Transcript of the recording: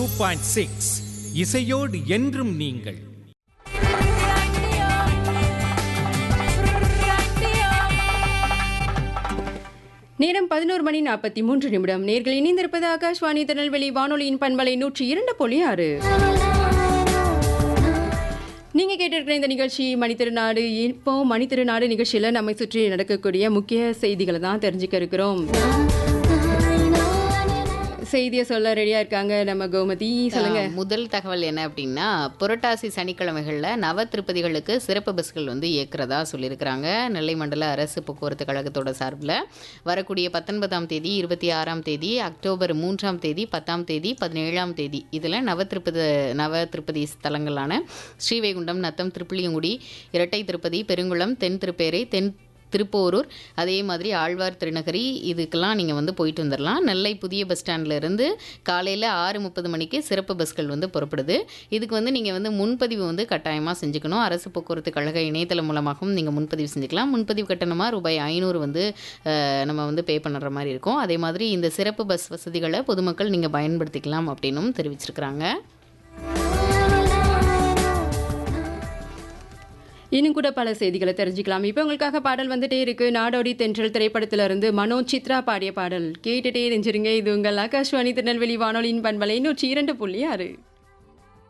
2.6 இசையோடு என்றும் நீங்கள். நேரம் 11:43. நேர்கள் இணைந்திருப்பது ஆகாஷ்வாணி திருநெல்வேலி வானொலியின் பண்பலை 102.6. நீங்க கேட்டிருக்கிற இந்த நிகழ்ச்சி மணித்திருநாடு. இப்போ மணித்திருநாடு நிகழ்ச்சியில நம்மை சுற்றி நடக்கக்கூடிய முக்கிய செய்திகளை தான் தெரிஞ்சுக்க இருக்கிறோம். செய்தியை சொல்ல ரெடியா இருக்காங்க நம்ம கோமதி. சொல்லுங்க. முதல் தகவல் என்ன அப்படின்னா, புரட்டாசி சனிக்கிழமைகளில் நவ திருப்பதிகளுக்கு சிறப்பு பஸ்கள் வந்து இயக்கிறதா சொல்லியிருக்கிறாங்க. நெல்லை மண்டல அரசு போக்குவரத்து கழகத்தோட சார்பில் வரக்கூடிய 19ஆம் தேதி, 26ஆம் தேதி, அக்டோபர் 3ஆம் தேதி, 10ஆம் தேதி, 17ஆம் தேதி இதில் நவ திருப்பதி ஸ்தலங்களான ஸ்ரீவைகுண்டம், நத்தம், திருப்புளியங்குடி, இரட்டை திருப்பதி, பெருங்குளம், தென் திருப்பேரை, தென் திருப்போரூர், அதே மாதிரி ஆழ்வார் திருநகரி, இதுக்கெல்லாம் நீங்கள் வந்து போயிட்டு வந்துடலாம். நெல்லை புதிய பஸ் ஸ்டாண்டில் இருந்து காலையில் 6:30 மணிக்கு சிறப்பு பஸ்கள் வந்து புறப்படுது. இதுக்கு வந்து நீங்கள் வந்து முன்பதிவு வந்து கட்டாயமாக செஞ்சுக்கணும். அரசு போக்குவரத்து கழக இணையதளம் மூலமாகவும் நீங்கள் முன்பதிவு செஞ்சுக்கலாம். முன்பதிவு கட்டணமாக ₹500 வந்து நம்ம வந்து பே பண்ணுற மாதிரி இருக்கும். அதே மாதிரி இந்த சிறப்பு பஸ் வசதிகளை பொதுமக்கள் நீங்கள் பயன்படுத்திக்கலாம் அப்படின்னும் தெரிவிச்சிருக்கிறாங்க. இன்னும் கூட பல செய்திகளை தெரிஞ்சுக்கலாம். இப்போ உங்களுக்காக பாடல் வந்துட்டே இருக்கு. நாடோடி தென்றல் திரைப்படத்திலிருந்து மனோஜ் சித்ரா பாடிய பாடல் கேட்டுட்டே இருந்துருங்க. இது உங்கள் ஆகாஷ்வாணி திருநெல்வேலி வானொலியின் பண்பலை 102.6.